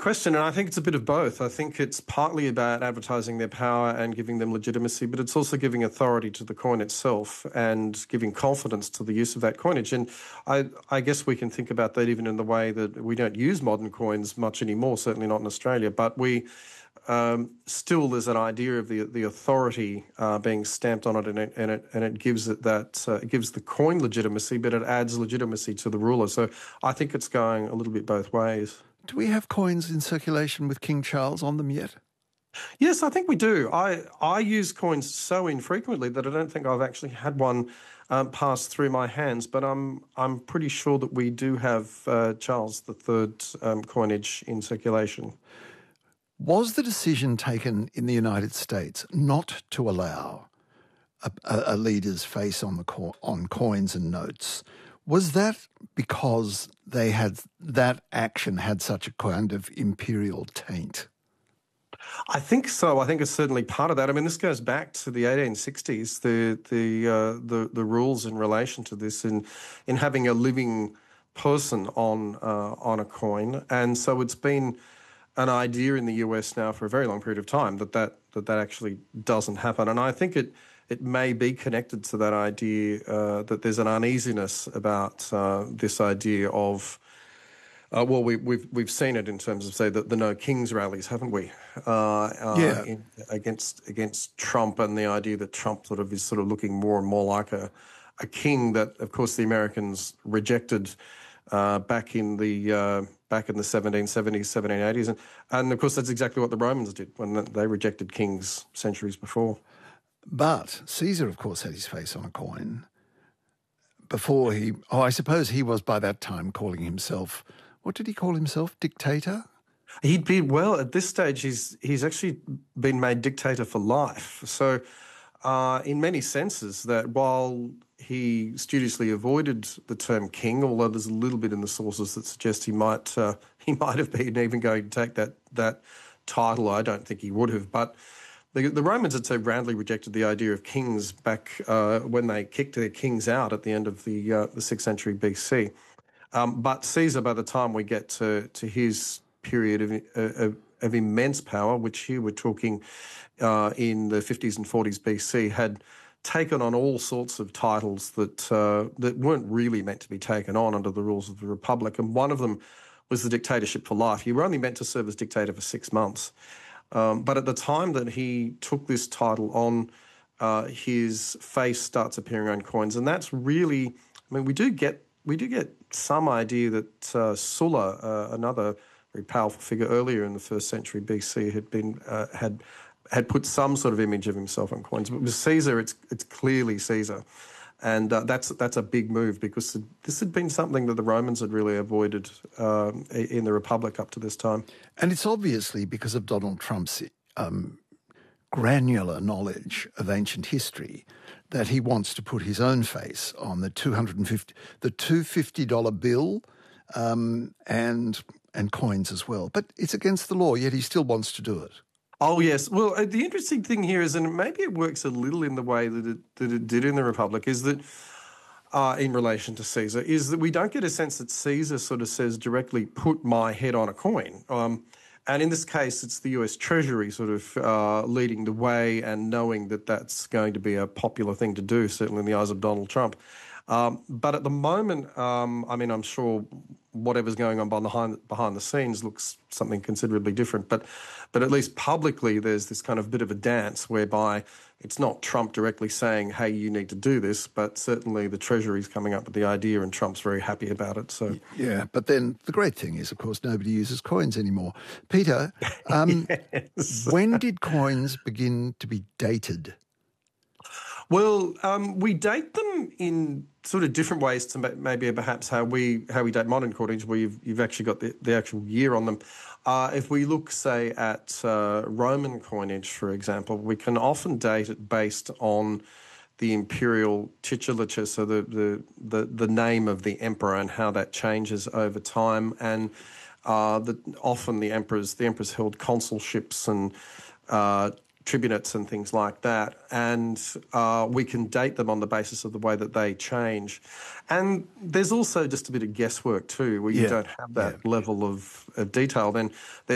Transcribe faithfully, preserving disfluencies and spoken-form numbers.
question, and I think it's a bit of both. I think it's partly about advertising their power and giving them legitimacy, but it's also giving authority to the coin itself and giving confidence to the use of that coinage. And I, I guess we can think about that even in the way that we don't use modern coins much anymore, certainly not in Australia, but we um, still there's an idea of the the authority uh, being stamped on it, and it and it and it gives it that uh, it gives the coin legitimacy, but it adds legitimacy to the ruler. So I think it's going a little bit both ways. Do we have coins in circulation with King Charles on them yet? Yes, I think we do. I I use coins so infrequently that I don't think I've actually had one um, pass through my hands. But I'm I'm pretty sure that we do have uh, Charles the Third um, coinage in circulation. Was the decision taken in the United States not to allow a, a, a leader's face on the co- on coins and notes? Was that because they had that action had such a kind of imperial taint? I think so. I think it's certainly part of that. I mean, this goes back to the eighteen sixties. The the uh, the the rules in relation to this in in having a living person on uh, on a coin, and so it's been an idea in the U S now for a very long period of time that that that, that actually doesn't happen. And I think it. It may be connected to that idea uh, that there's an uneasiness about uh, this idea of, uh, well, we, we've we've seen it in terms of, say, the, the No Kings rallies, haven't we? Uh, uh, yeah. In, against against Trump, and the idea that Trump sort of is sort of looking more and more like a a king that, of course, the Americans rejected uh, back in the uh, back in the seventeen seventies, seventeen eighties, and and of course that's exactly what the Romans did when they rejected kings centuries before. But Caesar, of course, had his face on a coin before he... Oh, I suppose he was by that time calling himself... What did he call himself? Dictator? He'd be... Well, at this stage, he's he's actually been made dictator for life. So uh, in many senses, that while he studiously avoided the term king, although there's a little bit in the sources that suggest he might uh, he might have been even going to take that, that title, I don't think he would have, but... The, the Romans had so roundly rejected the idea of kings back uh, when they kicked their kings out at the end of the uh, the sixth century B C. Um, but Caesar, by the time we get to, to his period of, of, of immense power, which here we're talking uh, in the fifties and forties B C, had taken on all sorts of titles that uh, that weren't really meant to be taken on under the rules of the Republic. And one of them was the dictatorship for life. You were only meant to serve as dictator for six months. Um, but at the time that he took this title on, uh, his face starts appearing on coins, and that's really, I mean, we do get we do get some idea that uh, Sulla, uh, another very powerful figure earlier in the first century B C, had been uh, had had put some sort of image of himself on coins. But with Caesar, it's it's clearly Caesar. And uh, that's that's a big move, because this had been something that the Romans had really avoided um, in the Republic up to this time. And it's obviously because of Donald Trump's um, granular knowledge of ancient history that he wants to put his own face on the two hundred fifty the two fifty dollar bill um, and and coins as well. But it's against the law, yet he still wants to do it. Oh, yes. Well, uh, the interesting thing here is, and maybe it works a little in the way that it, that it did in the Republic, is that uh, in relation to Caesar, is that we don't get a sense that Caesar sort of says directly, put my head on a coin. Um, and in this case, it's the U S Treasury sort of uh, leading the way and knowing that that's going to be a popular thing to do, certainly in the eyes of Donald Trump. Um, but at the moment, um, I mean, I'm sure whatever's going on behind behind the scenes looks something considerably different. But but at least publicly, there's this kind of bit of a dance whereby it's not Trump directly saying, hey, you need to do this, but certainly the Treasury's coming up with the idea and Trump's very happy about it. So yeah, but then the great thing is, of course, nobody uses coins anymore. Peter, um, yes. When did coins begin to be dated? Well, um, we date them in sort of different ways to maybe perhaps how we how we date modern coinage, where you've, you've actually got the, the actual year on them. Uh, if we look, say, at uh, Roman coinage, for example, we can often date it based on the imperial titulature, so the, the, the, the name of the emperor and how that changes over time. And uh, the, often the emperors, the emperors held consulships and uh tribunates and things like that, and uh, we can date them on the basis of the way that they change. And there's also just a bit of guesswork too, where you yeah. don't have that yeah. level of, of detail. Then